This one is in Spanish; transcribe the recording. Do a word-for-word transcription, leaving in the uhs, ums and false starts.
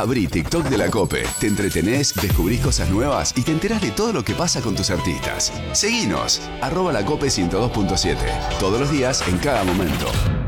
Abrí TikTok de la COPE. Te entretenés, descubrís cosas nuevas y te enterás de todo lo que pasa con tus artistas. Seguinos, arroba la COPE ciento dos punto siete. Todos los días, en cada momento.